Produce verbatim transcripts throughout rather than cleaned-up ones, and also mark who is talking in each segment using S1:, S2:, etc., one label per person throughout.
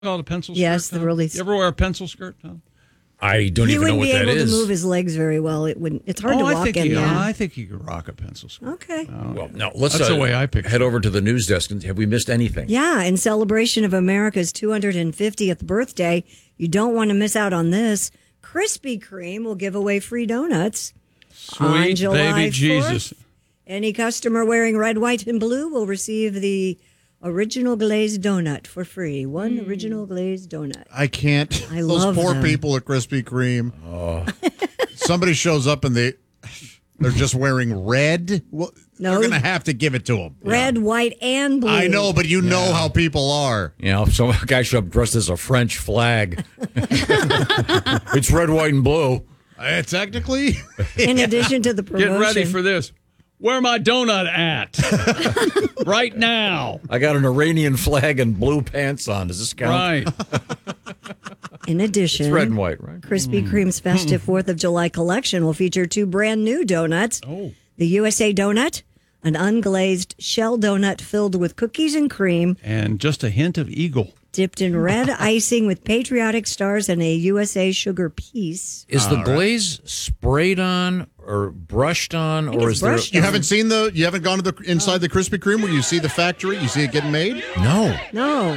S1: called a pencil skirt?
S2: Yes, the
S1: Tom?
S2: really.
S1: You ever wear a pencil skirt, Tom?
S3: I don't
S2: he
S3: even know
S2: wouldn't
S3: what
S2: be
S3: that
S2: able
S3: is.
S2: to move his legs very well. It wouldn't. It's hard
S1: oh,
S2: to
S1: I
S2: walk
S1: think
S2: in
S1: he,
S2: there.
S1: uh, I think he could rock a pencil skirt.
S2: Okay.
S3: Well, no, let's
S1: That's
S3: uh,
S1: the way I picture
S3: head
S1: it.
S3: over to the news desk. And have we missed anything?
S2: Yeah, in celebration of America's two hundred fiftieth birthday, you don't want to miss out on this. Krispy Kreme will give away free donuts on
S1: Sweet
S2: July
S1: baby
S2: fourth.
S1: Jesus.
S2: Any customer wearing red, white, and blue will receive the original glazed donut for free. One
S1: Mm.
S2: original glazed donut.
S4: I can't.
S2: I
S4: Those
S2: love
S4: poor
S2: them.
S4: people at Krispy Kreme. Oh. Somebody shows up and they they're just wearing red. Well,
S2: No.
S4: They're going to have to give it to them.
S2: Red, white, and blue.
S4: I know, but you know how people are.
S3: You know, some guy showed up dressed as a French flag. It's red, white, and blue.
S4: Uh, technically,
S2: In addition to the
S1: Get
S2: promotion.
S1: ready for this. Where my donut at? Right now.
S3: I got an Iranian flag and blue pants on. Does this count?
S1: Right.
S2: In addition,
S3: It's red and white, right?
S2: Krispy Kreme's festive fourth of July collection will feature two brand new donuts.
S1: Oh.
S2: The U S A Donut, an unglazed shell donut filled with cookies and cream,
S1: And just a hint of eagle.
S2: dipped in red icing with patriotic stars and a U S A sugar piece.
S3: Is the glaze sprayed on or brushed on,
S2: think
S3: or
S2: it's
S3: is there?
S2: brushed
S4: you haven't seen the, you haven't gone to the inside the Krispy Kreme where you see the factory, you see it getting made.
S3: No.
S2: No.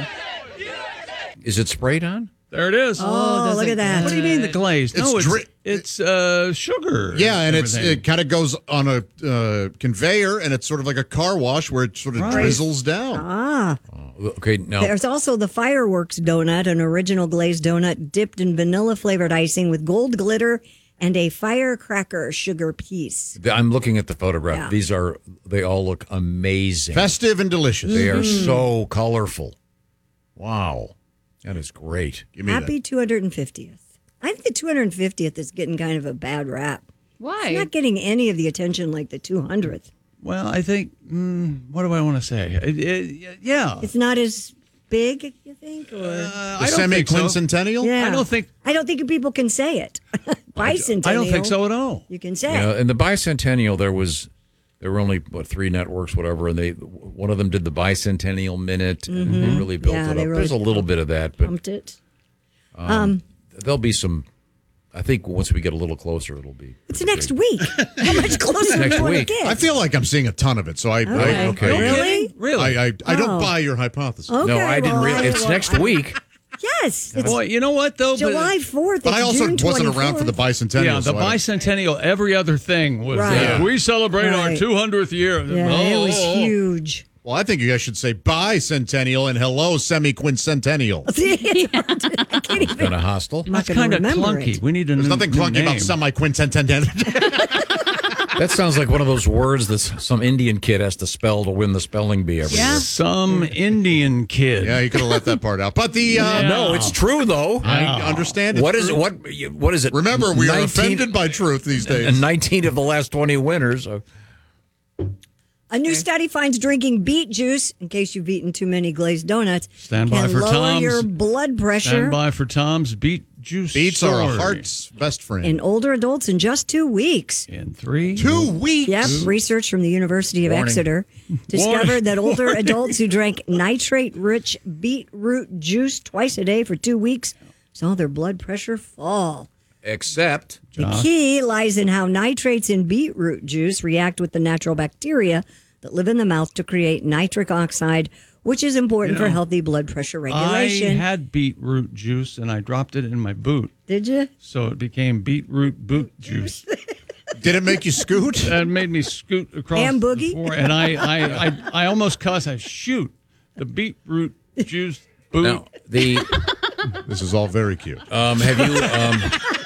S3: Is it sprayed on?
S1: There it is.
S2: Oh, look at that.
S1: What do you mean the glaze?
S4: It's
S1: no, it's,
S4: dri-
S1: it's uh, sugar.
S4: Yeah, and it's
S1: everything.
S4: it kind of goes on a uh, conveyor, and it's sort of like a car wash where it sort of
S1: Right.
S4: drizzles down.
S2: Ah.
S3: Okay, now
S2: There's also the Fireworks Donut, an original glazed donut dipped in vanilla flavored icing with gold glitter and a firecracker sugar piece.
S3: I'm looking at the photograph.
S2: Yeah.
S3: These are they all look amazing.
S4: Festive and delicious.
S3: They are
S2: Mm-hmm.
S3: so colorful. Wow, that is great.
S4: Give me
S2: Happy two hundred fiftieth. I think the two hundred fiftieth is getting kind of a bad rap.
S5: Why?
S2: It's not getting any of the attention like the two hundredth.
S1: Well, I think, mm, what do I want to say? It, it, yeah.
S2: It's not as big, you think? Or
S1: Uh,
S4: that.
S1: I
S4: The
S1: don't think so.
S4: semi-quincentennial?
S2: yeah.
S1: I don't think-
S2: I don't think people can say it. Bicentennial.
S1: I don't think so at all.
S2: You can say
S3: You know,
S2: it.
S3: in the bicentennial, there was there were only what three networks, whatever, and they one of them did the bicentennial minute, and they really built
S2: Mm-hmm. Yeah,
S3: it
S2: they
S3: up.
S2: really
S3: There's a little bit of that, but
S2: Pumped it.
S3: there'll be some. I think once we get a little closer, it'll be.
S2: It's next week. How much closer
S3: Next
S2: do you want to
S3: week.
S2: get?
S4: I feel like I'm seeing a ton of it, so I
S2: Okay.
S4: I,
S3: Okay.
S4: I,
S2: Really?
S1: Really?
S4: I, I, I don't
S2: Oh.
S4: buy your hypothesis.
S2: Okay,
S3: no, I didn't.
S2: well,
S3: Re-
S2: I-
S3: it's
S2: well,
S3: next
S2: I-
S3: week.
S2: Yes. It's
S1: Boy, you know what, though?
S2: July fourth.
S4: But I
S2: it's
S4: also
S2: June
S4: wasn't around for the
S2: twenty-fourth.
S4: bicentennial.
S1: Yeah, the
S4: so I-
S1: bicentennial, every other thing was,
S2: Right.
S1: uh, we celebrate our
S2: Right.
S1: two hundredth year.
S2: Yeah,
S1: Oh,
S2: it was
S1: oh, oh.
S2: huge.
S4: Well, I think you guys should say bicentennial and hello semi-quincentennial.
S2: See, it's hard to- I can't even.
S3: Kind of hostile.
S2: I'm not
S1: That's
S2: going to
S1: kind of
S2: remember
S1: clunky.
S2: it.
S1: We need a
S4: There's
S1: new,
S4: nothing
S1: new
S4: clunky
S1: name.
S4: about semi-quincentennial.
S3: That sounds like one of those words that some Indian kid has to spell to win the spelling bee every
S5: Yeah.
S3: year.
S1: Some Indian kid.
S4: Yeah, you could have let that part out. But the uh,
S1: Yeah.
S3: No, it's true though.
S4: I understand. It's
S3: What is
S4: true.
S3: what? What is it?
S4: Remember, we are
S3: nineteen
S4: offended by truth these days.
S3: And nineteen of the last twenty winners. Uh,
S2: A new study finds drinking beet juice, in case you've eaten too many glazed donuts,
S1: Stand by
S2: can
S1: for
S2: lower
S1: Tom's.
S2: your blood pressure
S1: Stand by for Tom's beet juice.
S4: Beets are a
S1: story.
S4: heart's best friend.
S2: in older adults in just two weeks.
S1: In three.
S4: Two weeks.
S2: Yep, research from the University of
S3: Warning.
S2: Exeter discovered
S1: Warning.
S2: that older adults who drank nitrate-rich beetroot juice twice a day for two weeks saw their blood pressure fall.
S3: except
S2: The key lies in how nitrates in beetroot juice react with the natural bacteria that live in the mouth to create nitric oxide, which is important
S1: You know,
S2: for healthy blood pressure regulation.
S1: I had beetroot juice and I dropped it in my boot.
S2: Did you?
S1: So it became beetroot boot juice.
S4: Did it make you scoot?
S1: That made me scoot across
S2: And
S1: the
S2: boogie?
S1: floor, and I, I, I, I almost cussed. I shoot the beetroot juice boot.
S3: now the
S4: This is all very cute.
S3: um, have you um,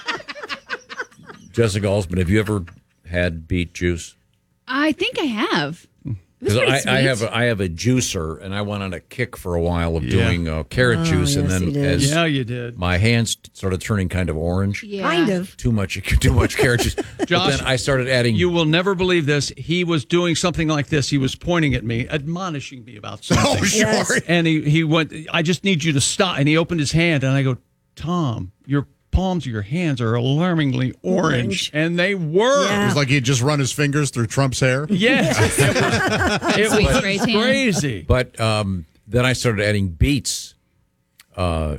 S3: Jessica Alsman? Have you ever had beet juice?
S5: I think I have. It was
S3: Because
S5: pretty
S3: I, I
S5: sweet.
S3: have a, I have a juicer, and I went on a kick for a while of
S1: Yeah.
S3: doing uh, carrot
S2: Oh,
S3: juice, and
S2: yes,
S3: then
S2: you did.
S3: as
S1: Yeah, you did.
S3: my hands started turning kind of orange,
S5: Yeah.
S2: Kind of.
S3: too much too much carrot juice. But
S1: Josh,
S3: then I started adding.
S1: You will never believe this. He was doing something like this. He was pointing at me, admonishing me about something.
S4: Oh, sure.
S2: Yes.
S1: And he, he went, I just need you to stop. And he opened his hand, and I go, Tom, your palms of your hands are alarmingly orange.
S2: Orange.
S1: And they were.
S2: Yeah.
S4: It was like he had just run his fingers through Trump's hair.
S1: Yes. It was, it
S5: Sweet
S1: was
S5: spray tan.
S1: crazy.
S3: But um, then I started adding beets uh,